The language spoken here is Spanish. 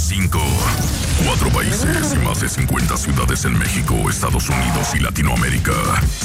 5. 4 países y más de 50 ciudades en México, Estados Unidos y Latinoamérica.